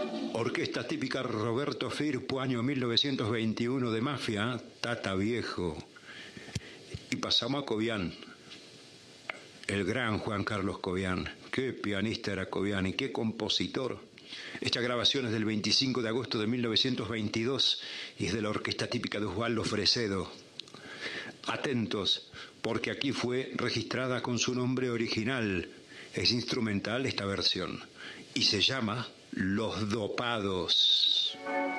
Orquesta típica Roberto Firpo, año 1921 de Mafia, Tata Viejo. Y pasamos a Cobian, el gran Juan Carlos Cobian. Qué pianista era Cobian y qué compositor. Esta grabación es del 25 de agosto de 1922 y es de la orquesta típica de Osvaldo Fresedo. Atentos, porque aquí fue registrada con su nombre original. Es instrumental esta versión y se llama Los Dopados.